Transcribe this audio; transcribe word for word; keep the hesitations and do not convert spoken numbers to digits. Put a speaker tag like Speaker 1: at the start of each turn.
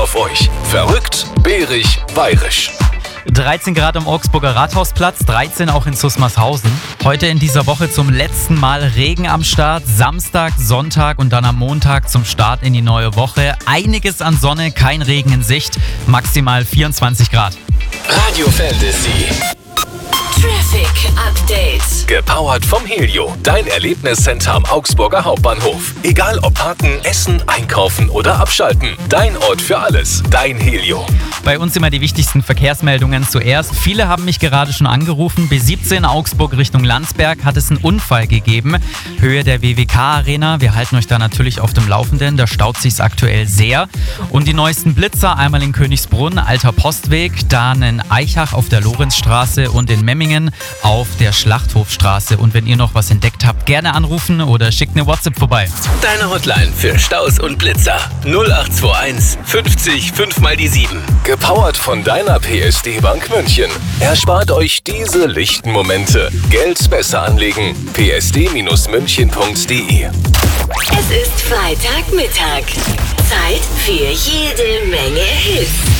Speaker 1: auf euch. Verrückt, bärig, bayerisch.
Speaker 2: dreizehn Grad am Augsburger Rathausplatz, dreizehn auch in Susmarshausen. Heute in dieser Woche zum letzten Mal Regen am Start. Samstag, Sonntag und dann am Montag zum Start in die neue Woche. Einiges an Sonne, kein Regen in Sicht. Maximal vierundzwanzig Grad.
Speaker 1: Radio Fantasy.
Speaker 3: Traffic Update.
Speaker 1: Gepowert vom Helio. Dein Erlebniscenter am Augsburger Hauptbahnhof. Egal ob parken, essen, einkaufen oder abschalten. Dein Ort für alles. Dein Helio.
Speaker 2: Bei uns immer die wichtigsten Verkehrsmeldungen zuerst. Viele haben mich gerade schon angerufen. B siebzehn Augsburg Richtung Landsberg hat es einen Unfall gegeben. Höhe der W W K-Arena. Wir halten euch da natürlich auf dem Laufenden. Da staut sich's aktuell sehr. Und die neuesten Blitzer, einmal in Königsbrunn, Alter Postweg, dann in Eichach auf der Lorenzstraße und in Memmingen auf der Schlachthofstraße. Und wenn ihr noch was entdeckt habt, gerne anrufen oder schickt eine WhatsApp vorbei.
Speaker 1: Deine Hotline für Staus und Blitzer. null acht zwei eins fünfzig fünf mal die sieben. Gepowert von deiner P S D Bank München. Erspart euch diese lichten Momente. Geld besser anlegen. p s d münchen punkt d e.
Speaker 3: Es ist Freitagmittag. Zeit für jede Menge Hits.